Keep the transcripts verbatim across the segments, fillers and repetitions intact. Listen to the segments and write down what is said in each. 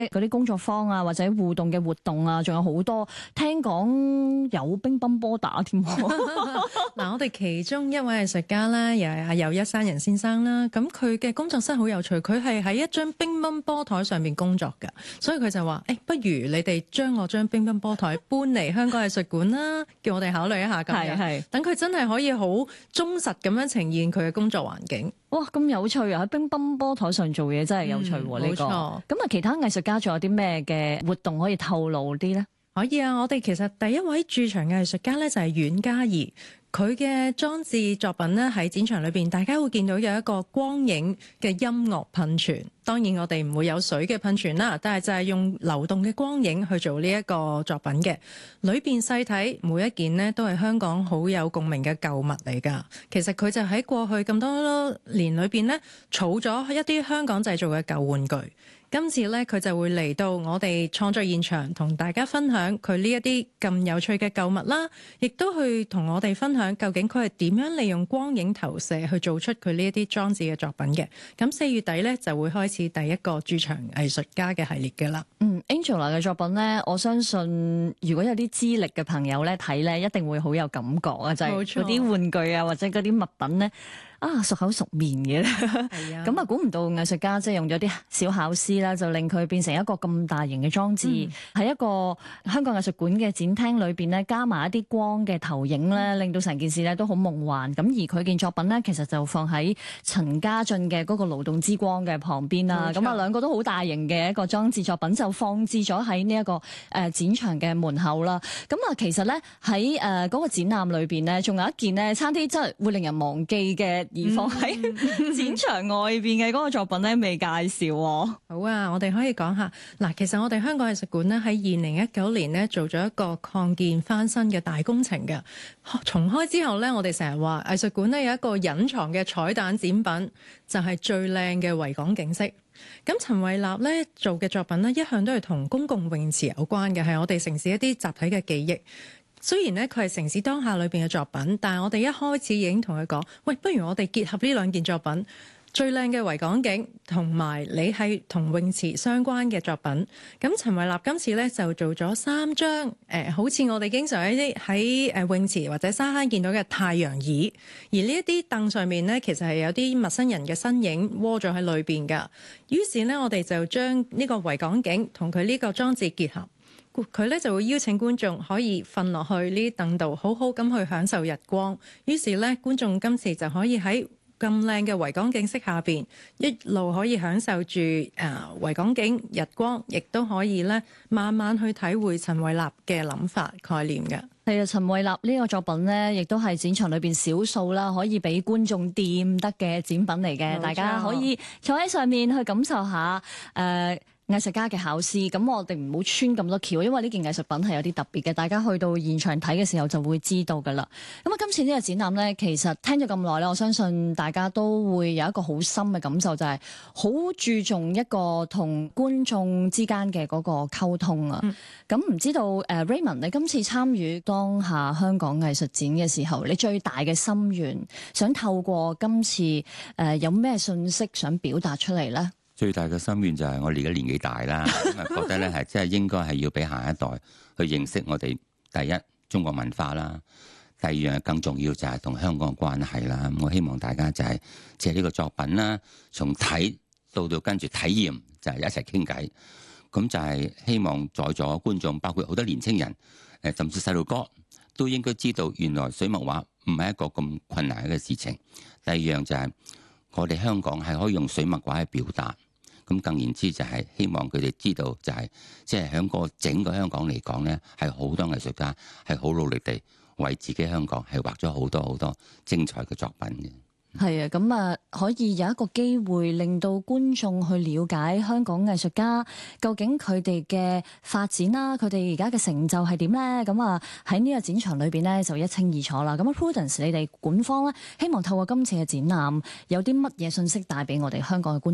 嗰啲工作坊啊，或者互動嘅活動啊，仲有好多。聽講有乒乓波打添。 嗱，我哋其中一位藝術家咧，又係阿游一山人先生啦。咁佢嘅工作室好有趣，佢係喺一張乒乓波台上面工作㗎，所以佢就話：誒、欸，不如你哋將我張乒乓波台搬嚟香港藝術館啦，叫我哋考慮一下咁樣。係係，等佢真係可以好忠實咁樣呈現佢嘅工作環境。 哇，咁有趣啊！喺乒乓波台上做嘢真係有趣喎，呢、嗯這個。咁啊，其他藝術家仲有啲咩嘅活動可以透露啲咧？ 可以啊，我哋其實第一位駐場嘅藝術家咧就係阮嘉儀，佢嘅裝置作品咧喺展場裏邊，大家會見到有一個光影嘅音樂噴泉。當然我哋唔會有水嘅噴泉啦，但係就係用流動嘅光影去做呢一個作品嘅。裏邊細睇每一件呢都係香港好有共鳴嘅舊物嚟㗎。其實佢就喺過去咁多年裏邊呢，儲咗一啲香港製造嘅舊玩具。今次咧，佢就會嚟到我哋創作現場，同大家分享佢呢一啲咁有趣嘅舊物啦，亦都去同我哋分享究竟佢係點樣利用光影投射去做出佢呢一啲裝置嘅作品嘅。咁四月底咧就會開始第一個駐場藝術家嘅系列嘅啦。 嗯 Angela 嘅作品咧，我相信如果有啲資歷嘅朋友咧睇咧，一定會好有感覺啊！就係嗰啲玩具啊，或者嗰啲物品咧。啊，熟口熟面嘅咧，咁啊估唔到藝術家即係用咗啲小巧思啦，就令佢變成一個咁大型嘅裝置，喺、嗯、一個香港藝術館嘅展廳裏邊咧，加埋一啲光嘅投影咧、嗯，令到成件事咧都好夢幻。咁而佢件作品咧，其實就放喺陳家俊嘅嗰個勞動之光嘅旁邊啦。咁啊兩個都好大型嘅一個裝置作品，就放置咗喺呢一個誒、呃、展場嘅門口啦。咁啊其實咧喺誒嗰個展覽裏邊咧，仲有一件咧，差啲真係會令人忘記嘅。而放喺展場外邊嘅嗰個作品咧，未介紹。 好啊，我哋可以講下嗱。其實我哋香港藝術館咧喺二零一九年咧做咗一個擴建翻新嘅大工程嘅。重開之後咧，我哋成日話藝術館咧有一個隱藏嘅彩蛋展品，就係、是、最靚嘅維港景色。咁陳慧立咧做嘅作品咧，一向都係同公共泳池有關嘅，係我哋城市一啲集體嘅記憶。雖然咧佢係城市當下裏邊嘅作品，但係我哋一開始已經同佢講，喂，不如我哋結合呢兩件作品，最靚嘅維港景同埋你係同泳池相關嘅作品。咁陳慧立今次咧就做咗三張誒、呃，好似我哋經常喺啲喺誒泳池或者沙灘見到嘅太陽椅，而呢一啲凳上面咧，其實係有啲陌生人嘅身影窩咗喺裏邊㗎。於是咧，我哋就將呢個維港景同佢呢個裝置結合。佢咧就會邀請觀眾可以瞓落去呢啲凳度，好好咁去享受日光。於是咧，觀眾今次就可以喺咁靚嘅維港景色下邊，一路可以享受住誒、呃、維港景日光，亦都可以咧慢慢去體會陳慧立嘅諗法概念嘅。 係啊，陳慧立呢個作品咧，亦都係展場裏邊少數啦，可以俾觀眾掂得嘅展品嚟嘅。大家可以坐喺上面去感受下誒。呃藝術家嘅巧思，咁我哋唔好穿咁多橋，因為呢件藝術品係有啲特別嘅，大家去到現場睇嘅時候就會知道噶啦。咁啊，今次呢個展覽呢，其實聽咗咁耐咧，我相信大家都會有一個好深嘅感受，就係好注重一個同觀眾之間嘅嗰個溝通啊。咁、嗯、唔知道誒、uh, Raymond，你今次參與當下香港藝術展嘅時候，你最大嘅心願，想透過今次誒、uh, 有咩信息想表達出嚟呢？ 最大嘅心願就係我哋而家年紀大啦，咁啊覺得咧係真係應該係要俾下一代去認識我哋第一中國文化啦，第二樣更重要就係同香港嘅關係啦。我希望大家就係借呢個作品啦，從睇到到跟住體驗，就係一齊傾偈。咁就係希望在座觀眾，包括好多年青人，誒甚至細路哥，都應該知道原來水墨畫唔係一個咁困難嘅事情。第二樣就係我哋香港係可以用水墨畫去表達。咁更言之就係希望佢哋知道，就係即係喺個整個香港嚟講呢，係好多藝術家係好努力地為自己香港係畫咗好多好多精彩嘅作品嘅。 係啊，咁啊可以有一個機會令到觀眾去了解香港藝術家究竟佢哋嘅發展啦，佢哋而家嘅成就係點呢？咁啊喺呢個展場裏邊呢，就一清二楚啦。咁啊 Prudence，你哋館方呢，希望透過今次嘅展覽有啲乜嘢信息帶俾我哋香港嘅觀眾呢？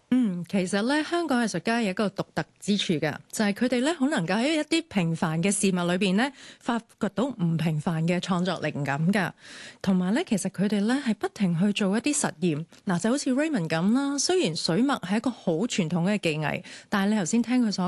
嗯，其實咧，香港藝術家有一個獨特之處嘅，就係佢哋咧，好能夠喺一啲平凡嘅事物裏邊咧，發掘到唔平凡嘅創作靈感㗎。同埋咧，其實佢哋咧係不停去做一啲實驗。嗱，就好似 Raymond 咁啦，雖然水墨係一個好傳統嘅技藝，但係你頭先聽佢所